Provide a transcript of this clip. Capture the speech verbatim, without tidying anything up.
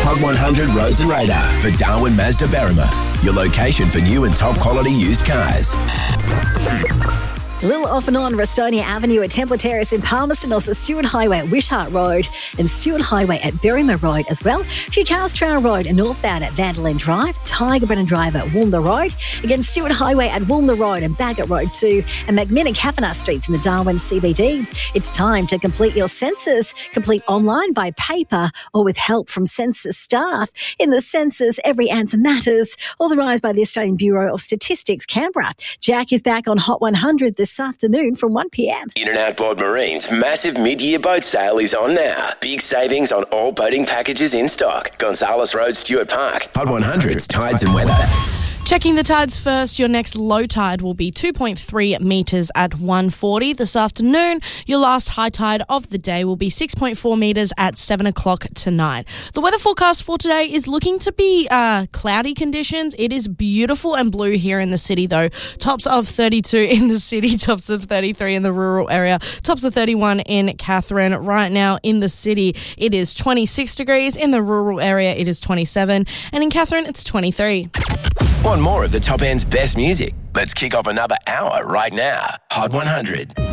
Hot one hundred Roads and Radar for Darwin Mazda Berrima, your location for new and top quality used cars. A little off and on Restonia Avenue at Temple Terrace in Palmerston, also Stewart Highway at Wishart Road and Stewart Highway at Berrima Road as well. A few cars, Trail Road and northbound at Vandalyn Drive, Tiger Brennan Drive at Woolner Road, again Stewart Highway at Woolner Road and Bagot Road too, and McMinn and Kavanagh Streets in the Darwin C B D. It's time to complete your census. Complete online, by paper or with help from census staff. In the census, every answer matters. Authorised by the Australian Bureau of Statistics, Canberra. Jack is back on Hot one hundred this afternoon from one p.m. In and Outboard Marine's massive mid-year boat sale is on now. Big savings on all boating packages in stock. Gonzales Road, Stuart Park. Hot one hundred's tides and weather. Checking the tides first, your next low tide will be two point three metres at one forty this afternoon. Your last high tide of the day will be six point four metres at seven o'clock tonight. The weather forecast for today is looking to be uh, cloudy conditions. It is beautiful and blue here in the city though. Tops of thirty-two in the city, tops of thirty-three in the rural area, tops of thirty-one in Katherine. Right now in the city, it is twenty-six degrees. In the rural area, it is twenty-seven. And in Katherine, it's twenty-three. Want more of the top end's best music? Let's kick off another hour right now. Hot one hundred.